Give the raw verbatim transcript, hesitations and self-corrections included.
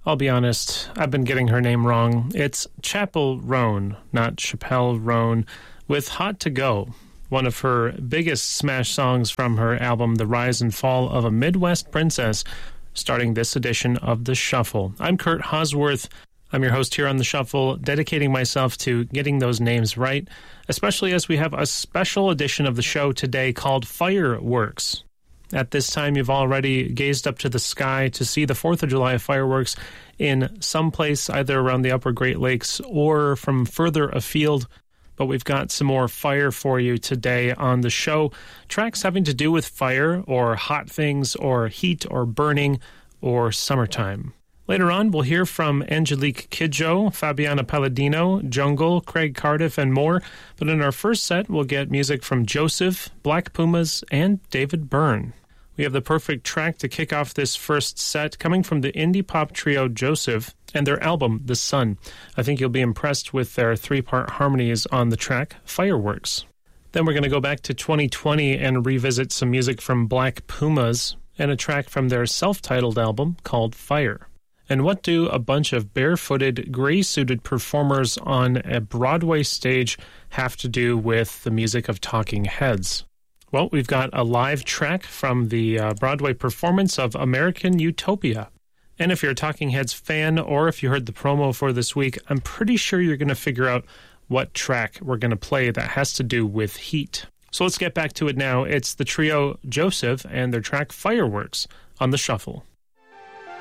I'll be honest, I've been getting her name wrong. It's Chappell Roan, not Chappelle Roan, with Hot to Go, one of her biggest smash songs from her album The Rise and Fall of a Midwest Princess, starting this edition of The Shuffle. I'm Kurt Hosworth. I'm your host here on The Shuffle, dedicating myself to getting those names right, especially as we have a special edition of the show today called Fireworks. At this time, you've already gazed up to the sky to see the fourth of July fireworks in some place either around the upper Great Lakes or from further afield. But we've got some more fire for you today on the show. Tracks having to do with fire or hot things or heat or burning or summertime. Later on, we'll hear from Angelique Kidjo, Fabiana Palladino, Jungle, Craig Cardiff, and more. But in our first set, we'll get music from Joseph, Black Pumas, and David Byrne. We have the perfect track to kick off this first set, coming from the indie pop trio Joseph and their album, The Sun. I think you'll be impressed with their three-part harmonies on the track, Fireworks. Then we're going to go back to twenty twenty and revisit some music from Black Pumas and a track from their self-titled album called Fire. And what do a bunch of barefooted, gray-suited performers on a Broadway stage have to do with the music of Talking Heads? Well, we've got a live track from the uh, Broadway performance of American Utopia. And if you're a Talking Heads fan, or if you heard the promo for this week, I'm pretty sure you're going to figure out what track we're going to play that has to do with heat. So let's get back to it now. It's the trio Joseph and their track Fireworks on The Shuffle.